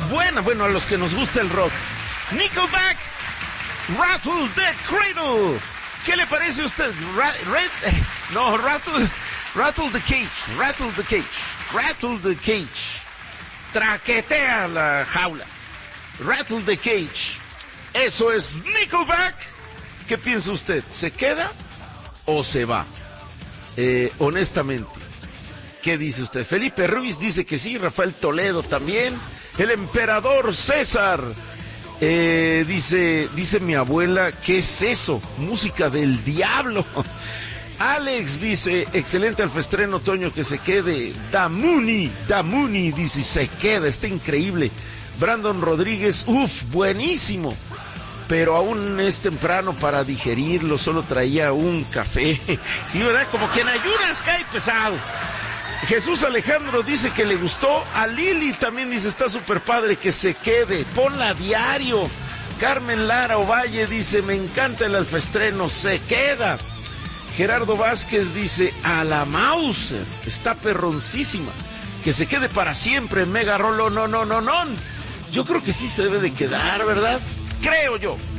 buena, bueno, a los que nos gusta el rock. Nickelback, Rattle the Cradle. ¿Qué le parece a usted? Rattle the Cage. Traquetea la jaula. Rattle the Cage. Eso es Nickelback. ¿Qué piensa usted? ¿Se queda o se va? Honestamente, ¿qué dice usted? Felipe Ruiz dice que sí, Rafael Toledo también. El emperador César dice mi abuela, ¿qué es eso? Música del diablo. Alex dice, excelente alfestreno, Toño, que se quede. Damuni dice, se queda, está increíble. Brandon Rodríguez, buenísimo, pero aún es temprano para digerirlo, solo traía un café. Sí, ¿verdad? Como que en ayunas cae pesado. Jesús Alejandro dice que le gustó. A Lili también dice, está súper padre, que se quede, ponla a diario. Carmen Lara Ovalle dice, me encanta el alfestreno, se queda. Gerardo Vázquez dice, a la Mauser, está perroncísima, que se quede para siempre. Mega Rolo, no. Yo creo que sí se debe de quedar, ¿verdad? Creo yo.